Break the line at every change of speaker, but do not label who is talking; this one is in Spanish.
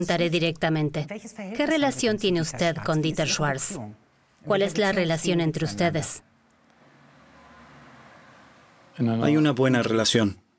Preguntaré directamente. ¿Qué relación tiene usted con Dieter Schwartz? ¿Cuál es la relación entre ustedes?
Hay una buena relación.